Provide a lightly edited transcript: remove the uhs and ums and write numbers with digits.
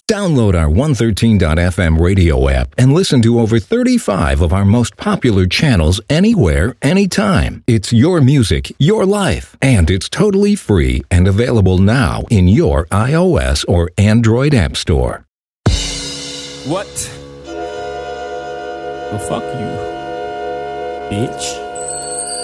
Download our 113.fm radio app and listen to over 35 of our most popular channels anywhere, anytime. It's your music, your life, and it's totally free and available now in your iOS or Android app store. What? Well, fuck you, bitch.